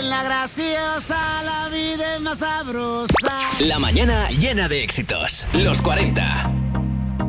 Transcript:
la graciosa, la vida es más sabrosa. La mañana llena de éxitos. Los 40.